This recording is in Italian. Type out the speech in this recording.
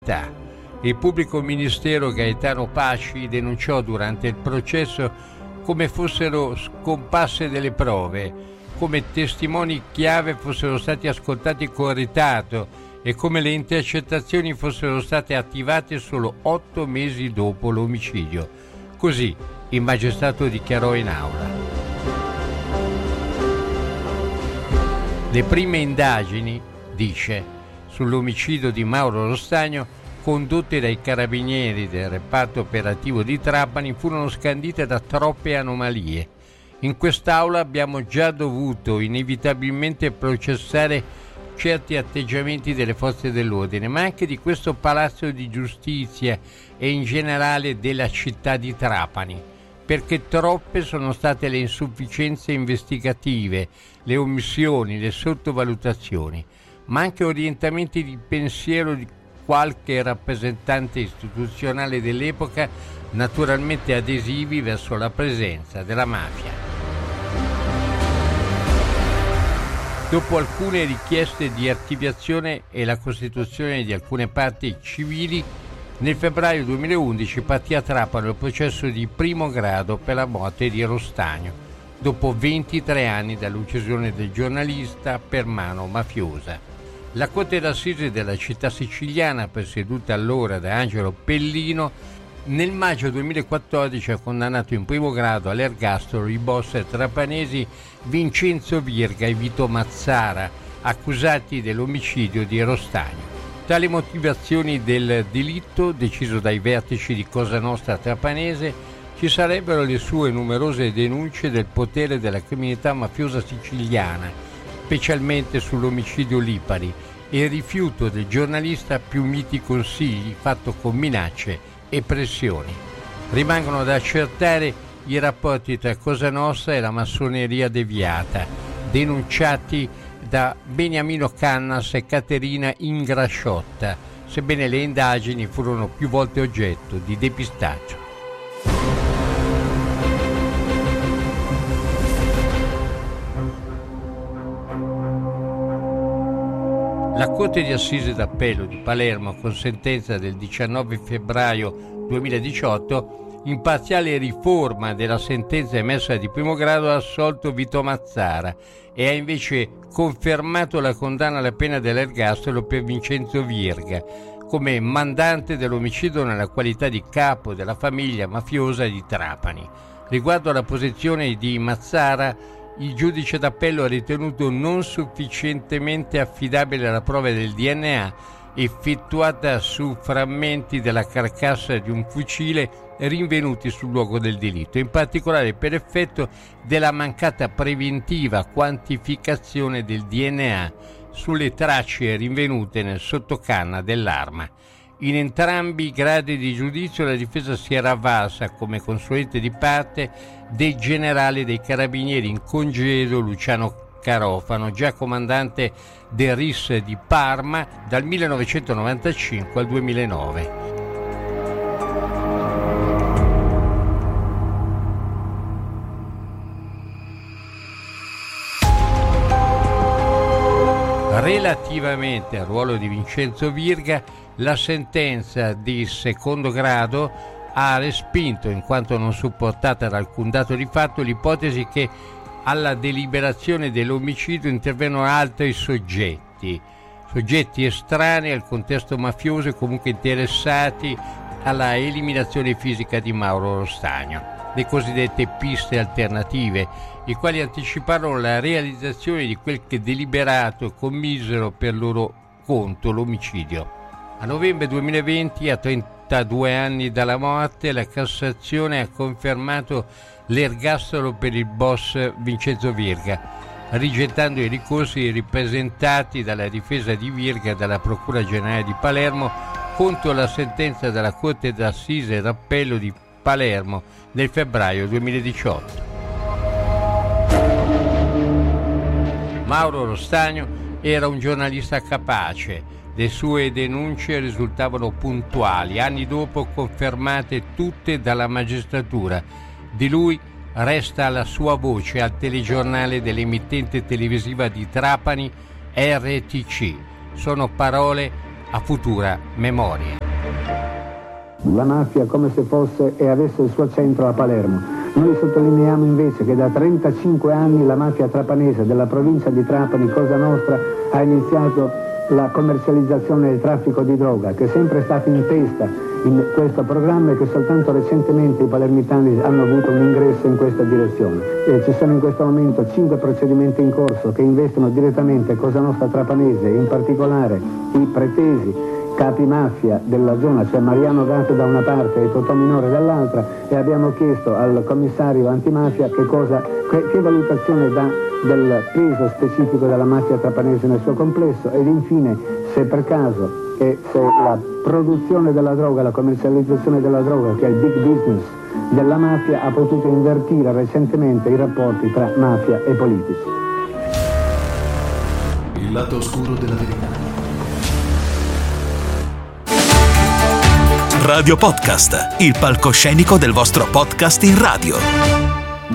Il pubblico ministero Gaetano Pasci denunciò durante il processo come fossero scomparse delle prove, come testimoni chiave fossero stati ascoltati con ritardo e come le intercettazioni fossero state attivate solo 8 mesi dopo l'omicidio. Così il magistrato dichiarò in aula. Le prime indagini, dice, sull'omicidio di Mauro Rostagno, condotte dai carabinieri del reparto operativo di Trapani, furono scandite da troppe anomalie. In quest'aula abbiamo già dovuto inevitabilmente processare certi atteggiamenti delle forze dell'ordine, ma anche di questo palazzo di giustizia e in generale della città di Trapani, perché troppe sono state le insufficienze investigative, le omissioni, le sottovalutazioni, ma anche orientamenti di pensiero di qualche rappresentante istituzionale dell'epoca, naturalmente adesivi verso la presenza della mafia. Dopo alcune richieste di archiviazione e la costituzione di alcune parti civili, nel febbraio 2011 partì a Trapani il processo di primo grado per la morte di Rostagno, dopo 23 anni dall'uccisione del giornalista per mano mafiosa. La Corte d'Assise della città siciliana, presieduta allora da Angelo Pellino, nel maggio 2014 ha condannato in primo grado all'ergastolo i boss trapanesi Vincenzo Virga e Vito Mazzara, accusati dell'omicidio di Rostagno. Tali motivazioni del delitto, deciso dai vertici di Cosa Nostra trapanese, ci sarebbero le sue numerose denunce del potere della criminalità mafiosa siciliana, specialmente sull'omicidio Lipari, e il rifiuto del giornalista più miti consigli fatto con minacce e pressioni. Rimangono da accertare i rapporti tra Cosa Nostra e la massoneria deviata, denunciati da Beniamino Cannas e Caterina Ingrasciotta, sebbene le indagini furono più volte oggetto di depistaggio. La Corte di Assise d'Appello di Palermo, con sentenza del 19 febbraio 2018, in parziale riforma della sentenza emessa di primo grado, ha assolto Vito Mazzara e ha invece confermato la condanna alla pena dell'ergastolo per Vincenzo Virga come mandante dell'omicidio nella qualità di capo della famiglia mafiosa di Trapani. Riguardo alla posizione di Mazzara, il giudice d'appello ha ritenuto non sufficientemente affidabile la prova del DNA effettuata su frammenti della carcassa di un fucile rinvenuti sul luogo del delitto, in particolare per effetto della mancata preventiva quantificazione del DNA sulle tracce rinvenute nel sottocanna dell'arma. In entrambi i gradi di giudizio la difesa si era avvalsa come consulente di parte del generale dei carabinieri in congedo Luciano Carofano, già comandante del RIS di Parma dal 1995 al 2009. Relativamente al ruolo di Vincenzo Virga, la sentenza di secondo grado ha respinto, in quanto non supportata da alcun dato di fatto, l'ipotesi che alla deliberazione dell'omicidio intervennero altri soggetti estranei al contesto mafioso e comunque interessati alla eliminazione fisica di Mauro Rostagno, le cosiddette piste alternative, i quali anticiparono la realizzazione di quel che deliberato e commisero per loro conto l'omicidio. A novembre 2020, a 32 anni dalla morte, la Cassazione ha confermato l'ergastolo per il boss Vincenzo Virga, rigettando i ricorsi ripresentati dalla difesa di Virga e dalla Procura Generale di Palermo contro la sentenza della Corte d'Assise d'Appello di Palermo nel febbraio 2018. Mauro Rostagno era un giornalista capace. Le sue denunce risultavano puntuali, anni dopo confermate tutte dalla magistratura. Di lui resta la sua voce al telegiornale dell'emittente televisiva di Trapani RTC. Sono parole a futura memoria. La mafia come se fosse e avesse il suo centro a Palermo. Noi sottolineiamo invece che da 35 anni la mafia trapanese della provincia di Trapani, Cosa Nostra, ha iniziato la commercializzazione del traffico di droga, che è sempre stato in testa in questo programma e che soltanto recentemente i palermitani hanno avuto un ingresso in questa direzione. Ci sono in questo momento 5 procedimenti in corso che investono direttamente Cosa Nostra Trapanese, in particolare i pretesi capi mafia della zona, cioè Mariano Gatto da una parte e Totò Minore dall'altra, e abbiamo chiesto al commissario antimafia che valutazione dà del peso specifico della mafia trapanese nel suo complesso, ed infine se per caso e se la produzione della droga, la commercializzazione della droga, che è il big business della mafia, ha potuto invertire recentemente i rapporti tra mafia e politici. Il lato oscuro della verità. Radio Podcast, il palcoscenico del vostro podcast in radio.